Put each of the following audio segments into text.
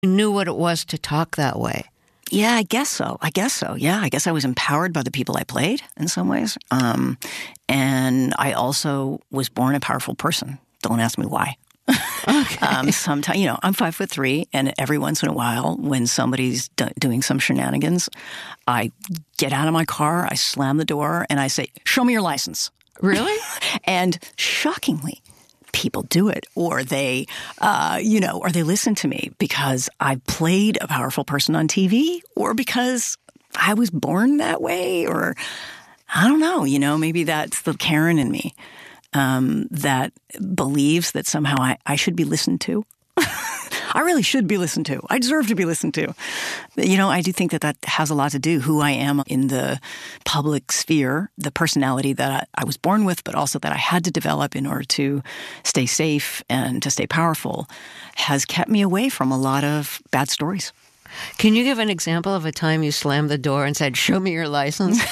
You knew what it was to talk that way. Yeah, I guess so. Yeah, I guess I was empowered by the people I played in some ways. And I also was born a powerful person. Don't ask me why. Okay. Sometimes, I'm 5'3", and every once in a while, when somebody's doing some shenanigans, I get out of my car, I slam the door, and I say, "Show me your license." Really? And shockingly, people do it, or they, or they listen to me because I played a powerful person on TV, or because I was born that way, or I don't know, maybe that's the Karen in me that believes that somehow I should be listened to. I really should be listened to. I deserve to be listened to. I do think that has a lot to do who I am in the public sphere, the personality that I was born with, but also that I had to develop in order to stay safe and to stay powerful, has kept me away from a lot of bad stories. Can you give an example of a time you slammed the door and said, "Show me your license"?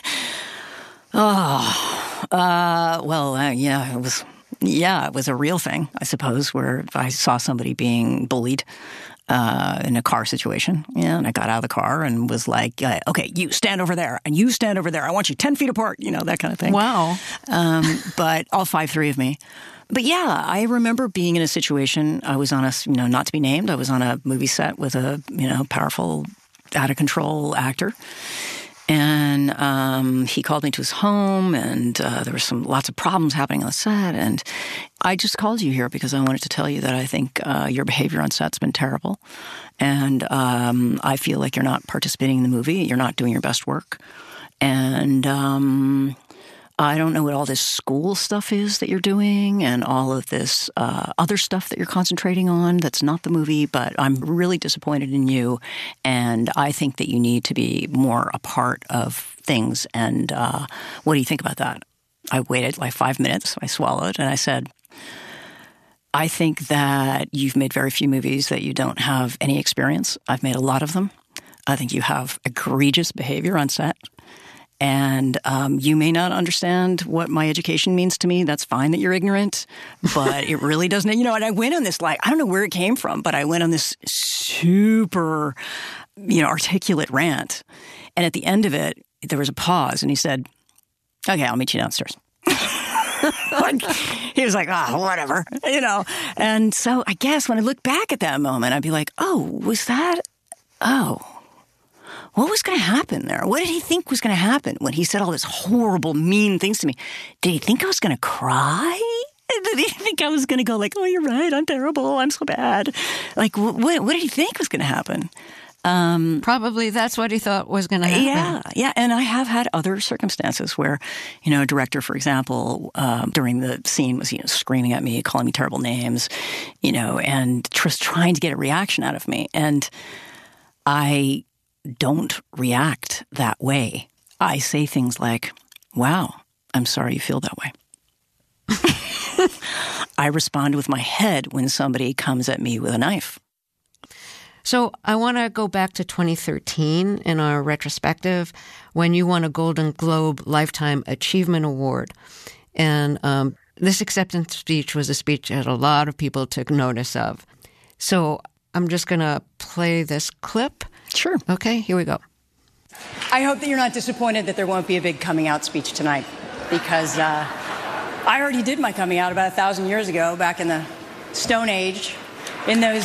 It was a real thing, I suppose, where I saw somebody being bullied in a car situation. Yeah, and I got out of the car and was like, "Okay, you stand over there, and you stand over there. I want you 10 feet apart," that kind of thing. Wow. But all 5'3" of me. But yeah, I remember being in a situation. I was on not to be named. I was on a movie set with a powerful, out of control actor. And he called me to his home, and there were lots of problems happening on the set. And I just called you here because I wanted to tell you that I think your behavior on set's been terrible. And I feel like you're not participating in the movie. You're not doing your best work. And I don't know what all this school stuff is that you're doing and all of this other stuff that you're concentrating on that's not the movie, but I'm really disappointed in you, and I think that you need to be more a part of things. And what do you think about that? I waited like 5 minutes. I swallowed, and I said, "I think that you've made very few movies that you don't have any experience. I've made a lot of them. I think you have egregious behavior on set. And you may not understand what my education means to me. That's fine that you're ignorant, but it really doesn't. And I went on this, I don't know where it came from, but I went on this super, articulate rant. And at the end of it, there was a pause, and he said, "Okay, I'll meet you downstairs." He was like, whatever, And so I guess when I look back at that moment, I'd be like, what was going to happen there? What did he think was going to happen when he said all this horrible, mean things to me? Did he think I was going to cry? Did he think I was going to go like, "Oh, you're right, I'm terrible, I'm so bad"? Like, what did he think was going to happen? Probably that's what he thought was going to happen. Yeah. And I have had other circumstances where, a director, for example, during the scene was, screaming at me, calling me terrible names, and just trying to get a reaction out of me. And I don't react that way. I say things like, "Wow, I'm sorry you feel that way." I respond with my head when somebody comes at me with a knife. So I want to go back to 2013 in our retrospective when you won a Golden Globe Lifetime Achievement Award. And this acceptance speech was a speech that a lot of people took notice of. So I'm just going to play this clip. Sure. Okay, here we go. I hope that you're not disappointed that there won't be a big coming out speech tonight, because I already did my coming out about 1,000 years ago, back in the Stone Age, in those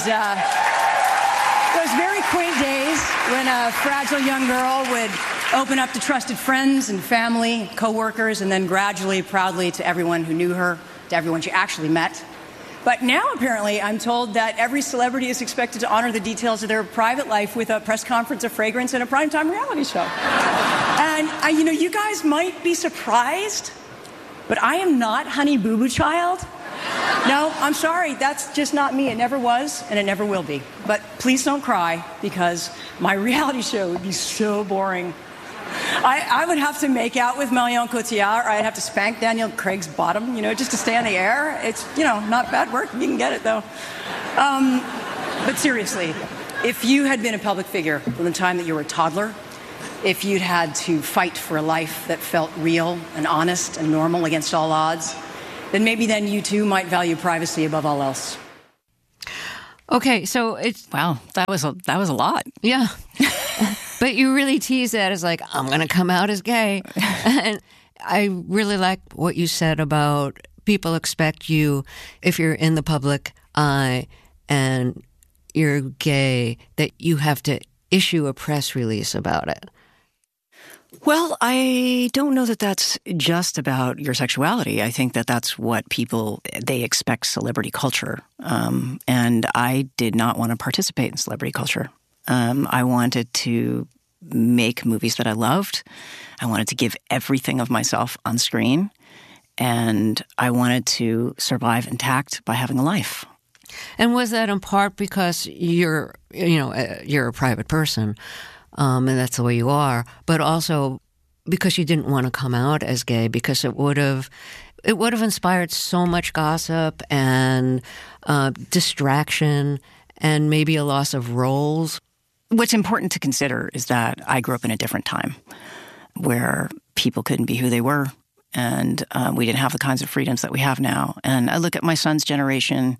very quaint days when a fragile young girl would open up to trusted friends and family, co-workers, and then gradually, proudly to everyone who knew her, to everyone she actually met. But now, apparently, I'm told that every celebrity is expected to honor the details of their private life with a press conference, a fragrance, and a primetime reality show. And, you guys might be surprised, but I am not Honey Boo Boo Child. No, I'm sorry. That's just not me. It never was, and it never will be. But please don't cry, because my reality show would be so boring. I would have to make out with Marion Cotillard, or I'd have to spank Daniel Craig's bottom, just to stay on the air. It's, not bad work. You can get it, though. But seriously, if you had been a public figure from the time that you were a toddler, if you'd had to fight for a life that felt real and honest and normal against all odds, then maybe then you too might value privacy above all else. Okay, so it's Wow, that was a lot. yeah. But you really tease that as like, I'm going to come out as gay. And I really like what you said about people expect you, if you're in the public eye and you're gay, that you have to issue a press release about it. Well, I don't know that that's just about your sexuality. I think that that's what they expect celebrity culture. And I did not want to participate in celebrity culture. I wanted to make movies that I loved. I wanted to give everything of myself on screen. And I wanted to survive intact by having a life. And was that in part because you're a private person, and that's the way you are, but also because you didn't want to come out as gay, because it would have inspired so much gossip and distraction and maybe a loss of roles? What's important to consider is that I grew up in a different time where people couldn't be who they were, and we didn't have the kinds of freedoms that we have now. And I look at my son's generation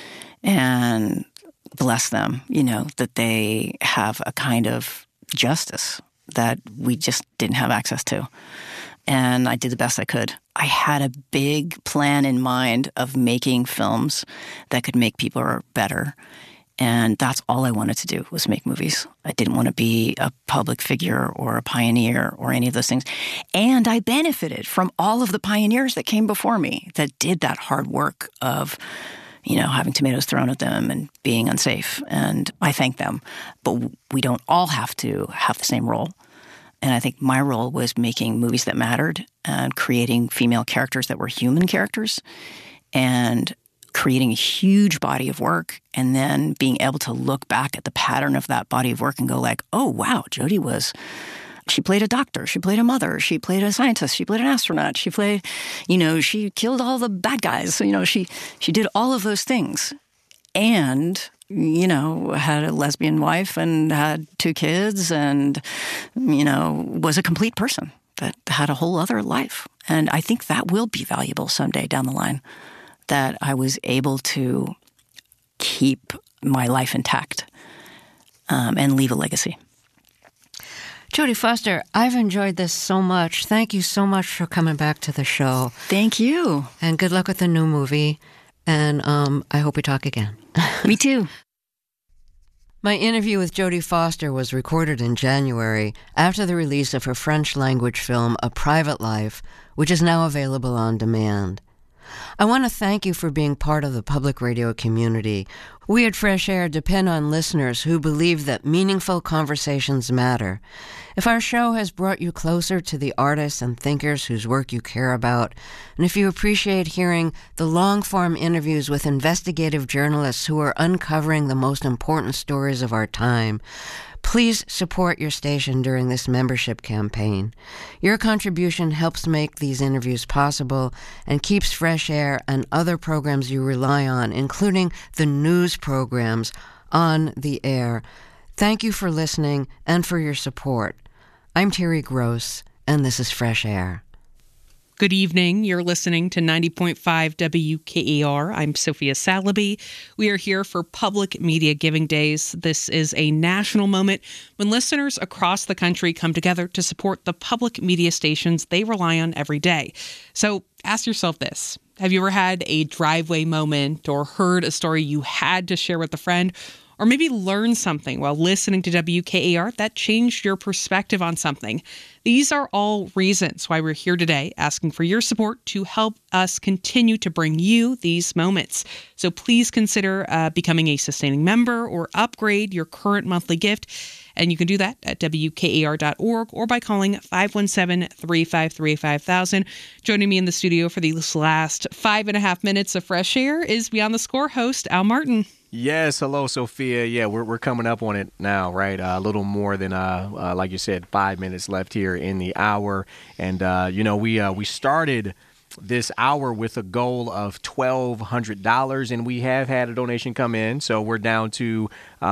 and bless them, that they have a kind of justice that we just didn't have access to. And I did the best I could. I had a big plan in mind of making films that could make people better. And that's all I wanted to do, was make movies. I didn't want to be a public figure or a pioneer or any of those things. And I benefited from all of the pioneers that came before me that did that hard work of, having tomatoes thrown at them and being unsafe. And I thank them. But we don't all have to have the same role. And I think my role was making movies that mattered and creating female characters that were human characters and creating a huge body of work, and then being able to look back at the pattern of that body of work and go like, oh, wow, Jodie she played a doctor, she played a mother, she played a scientist, she played an astronaut, she played, she killed all the bad guys. So, she did all of those things and, had a lesbian wife and had 2 kids and, was a complete person that had a whole other life. And I think that will be valuable someday down the line, that I was able to keep my life intact and leave a legacy. Jodie Foster, I've enjoyed this so much. Thank you so much for coming back to the show. Thank you. And good luck with the new movie. And I hope we talk again. Me too. My interview with Jodie Foster was recorded in January after the release of her French-language film, A Private Life, which is now available on demand. I want to thank you for being part of the public radio community. We at Fresh Air depend on listeners who believe that meaningful conversations matter. If our show has brought you closer to the artists and thinkers whose work you care about, and if you appreciate hearing the long-form interviews with investigative journalists who are uncovering the most important stories of our time, please support your station during this membership campaign. Your contribution helps make these interviews possible and keeps Fresh Air and other programs you rely on, including the news programs, on the air. Thank you for listening and for your support. I'm Terry Gross, and this is Fresh Air. Good evening. You're listening to 90.5 WKER. I'm Sophia Salaby. We are here for Public Media Giving Days. This is a national moment when listeners across the country come together to support the public media stations they rely on every day. So ask yourself this. Have you ever had a driveway moment or heard a story you had to share with a friend? Or maybe learn something while listening to WKER that changed your perspective on something. These are all reasons why we're here today, asking for your support to help us continue to bring you these moments. So please consider becoming a sustaining member or upgrade your current monthly gift. And you can do that at WKER.org or by calling 517-353-5000. Joining me in the studio for these last 5.5 minutes of Fresh Air is Beyond the Score host Al Martin. Yes, hello, Sophia. Yeah, we're coming up on it now, right? A little more than, like you said, 5 minutes left here in the hour. And, we started this hour with a goal of $1,200, and we have had a donation come in, so we're down to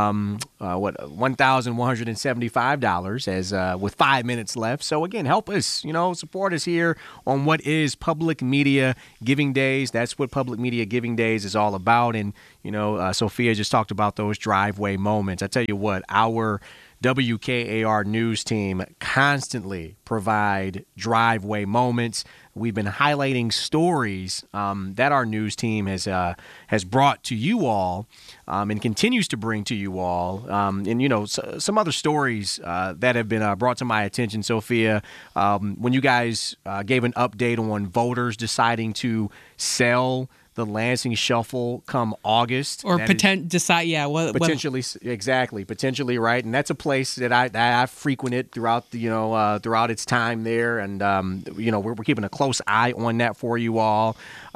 $1,175 as with 5 minutes left. So again, help us, support us here on what is Public Media Giving Days. That's what Public Media Giving Days is all about, and Sophia just talked about those driveway moments. I tell you what, our WKAR news team constantly provide driveway moments. We've been highlighting stories that our news team has brought to you all and continues to bring to you all. Some other stories that have been brought to my attention, Sophia, when you guys gave an update on voters deciding to sell the Lansing Shuffle come August, or potentially, right? And that's a place that I frequented throughout throughout its time there, and we're keeping a close eye on that for you all.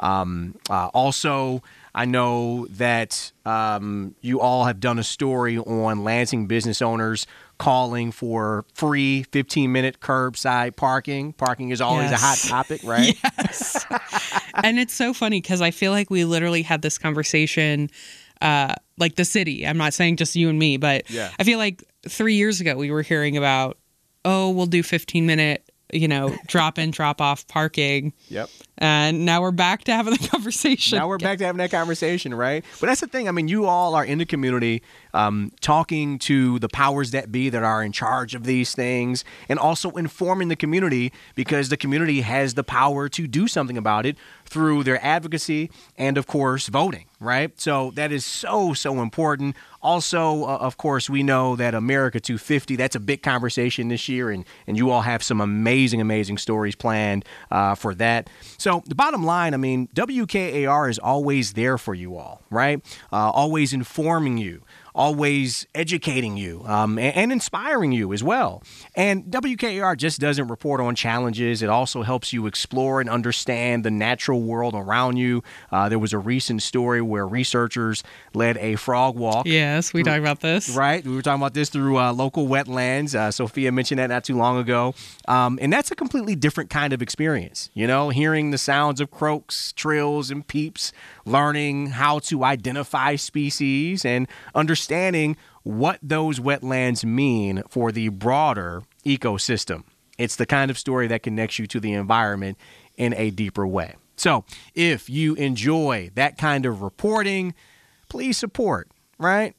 Also, I know that you all have done a story on Lansing business owners calling for free 15-minute curbside parking. Parking is always a hot topic, right? Yes. And it's so funny because I feel like we literally had this conversation, like the city. I'm not saying just you and me, but I feel like 3 years ago we were hearing about, we'll do 15-minute, drop in, drop off parking. Yep. And now we're back to having the conversation. Now we're back to having that conversation, right? But that's the thing. I mean, you all are in the community talking to the powers that be that are in charge of these things, and also informing the community, because the community has the power to do something about it through their advocacy and, of course, voting, right? So that is so, so important. Also, of course, we know that America 250, that's a big conversation this year, and you all have some amazing, amazing stories planned for that. So the bottom line, I mean, WKAR is always there for you all, right? Always informing you, always educating you, and inspiring you as well. And WKAR just doesn't report on challenges. It also helps you explore and understand the natural world around you. There was a recent story where researchers led a frog walk. Yes, we talked about this. Right. We were talking about this through local wetlands. Sophia mentioned that not too long ago. And that's a completely different kind of experience, hearing the sounds of croaks, trills, and peeps, learning how to identify species, and understanding what those wetlands mean for the broader ecosystem. It's the kind of story that connects you to the environment in a deeper way. So if you enjoy that kind of reporting, please support, right?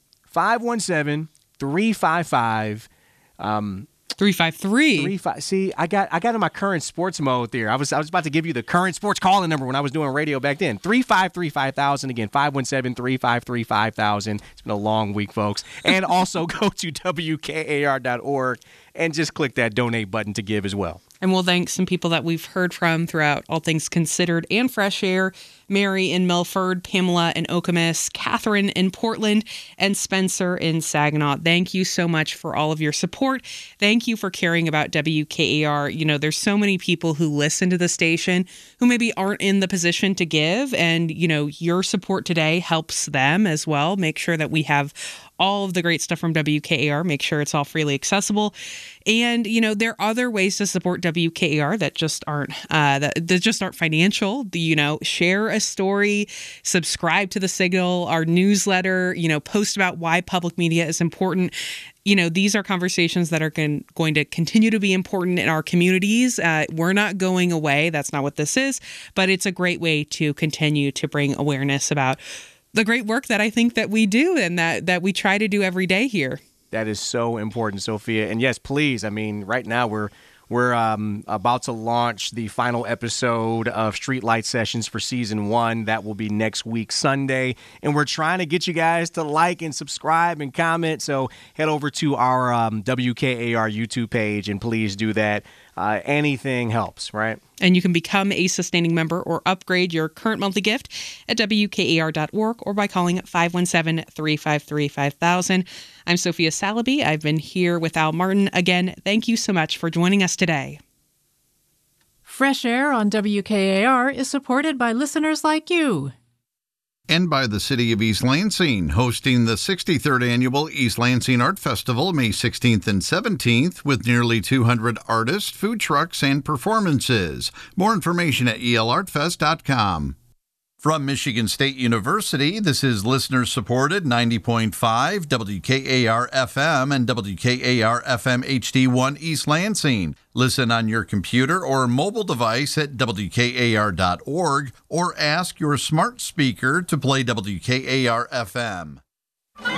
517-355 353. See, I got in my current sports mode there. I was about to give you the current sports calling number when I was doing radio back then. 353-5000. Again, 517-353-5000. It's been a long week, folks. And also go to WKAR.org and just click that donate button to give as well. And we'll thank some people that we've heard from throughout All Things Considered and Fresh Air: Mary in Milford, Pamela in Okemos, Catherine in Portland, and Spencer in Saginaw. Thank you so much for all of your support. Thank you for caring about WKAR. There's so many people who listen to the station who maybe aren't in the position to give, and, your support today helps them as well. Make sure that we have all of the great stuff from WKAR. Make sure it's all freely accessible. And, there are other ways to support WKAR that just aren't financial. Share a story, subscribe to The Signal, our newsletter, post about why public media is important. These are conversations that are going to continue to be important in our communities. We're not going away. That's not what this is. But it's a great way to continue to bring awareness about the great work that I think that we do and that we try to do every day here. That is so important, Sophia. And yes, please. I mean, right now we're about to launch the final episode of Streetlight Sessions for Season 1. That will be next week, Sunday. And we're trying to get you guys to like and subscribe and comment. So head over to our WKAR YouTube page and please do that. Anything helps, right? And you can become a sustaining member or upgrade your current monthly gift at WKAR.org or by calling 517-353-5000. I'm Sophia Salaby. I've been here with Al Martin. Again, thank you so much for joining us today. Fresh Air on WKAR is supported by listeners like you. And by the City of East Lansing, hosting the 63rd Annual East Lansing Art Festival May 16th and 17th with nearly 200 artists, food trucks, and performances. More information at elartfest.com. From Michigan State University, this is listener-supported 90.5 WKAR-FM and WKAR-FM HD1 East Lansing. Listen on your computer or mobile device at WKAR.org or ask your smart speaker to play WKAR-FM.